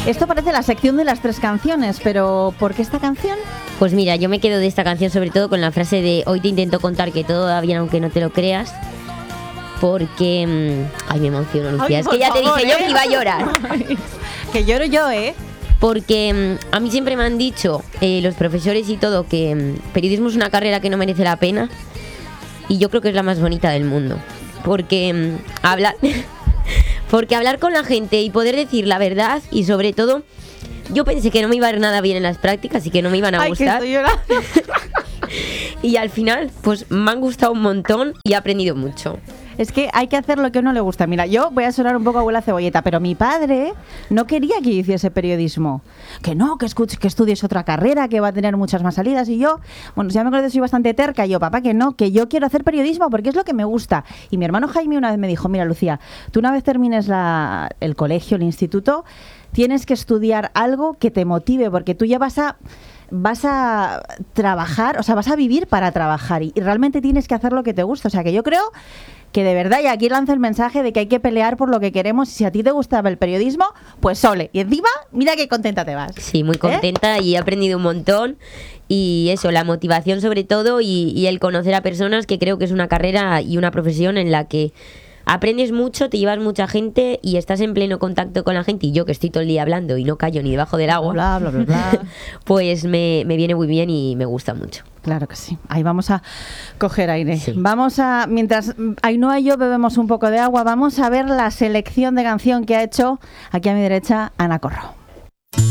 Esto parece la sección de las 3 canciones, pero ¿por qué esta canción? Pues mira, yo me quedo de esta canción sobre todo con la frase de hoy te intento contar que todo va bien aunque no te lo creas. Porque... Ay, me emociono, Lucía. Es que ya te dije yo que iba a llorar. Que lloro yo, Porque a mí siempre me han dicho los profesores y todo que periodismo es una carrera que no merece la pena. Y yo creo que es la más bonita del mundo. Porque porque hablar con la gente y poder decir la verdad y sobre todo... Yo pensé que no me iba a ir nada bien en las prácticas y que no me iban a gustar. Que estoy llorando. Y al final, pues me han gustado un montón y he aprendido mucho. Es que hay que hacer lo que a uno le gusta. Mira, yo voy a sonar un poco abuela cebolleta, pero mi padre no quería que yo hiciese periodismo. Que no, que estudies otra carrera, que va a tener muchas más salidas. Y yo, bueno, ya me acuerdo que soy bastante terca. Y yo, papá, que no, que yo quiero hacer periodismo porque es lo que me gusta. Y mi hermano Jaime una vez me dijo, mira, Lucía, tú una vez termines el colegio, el instituto, tienes que estudiar algo que te motive, porque tú ya vas a trabajar, o sea, vas a vivir para trabajar y realmente tienes que hacer lo que te gusta. O sea, que yo creo que de verdad, y aquí lanzo el mensaje de que hay que pelear por lo que queremos, y si a ti te gustaba el periodismo, pues ole. Y encima, mira qué contenta te vas. Sí, muy contenta y he aprendido un montón. Y eso, la motivación sobre todo y el conocer a personas, que creo que es una carrera y una profesión en la que aprendes mucho, te llevas mucha gente y estás en pleno contacto con la gente. Y yo, que estoy todo el día hablando y no callo ni debajo del agua, bla, bla, bla, bla. Pues me viene muy bien y me gusta mucho. Claro que sí. Ahí vamos a coger aire. Sí. Mientras Ainhoa y yo bebemos un poco de agua, vamos a ver la selección de canción que ha hecho aquí a mi derecha Ana Corro.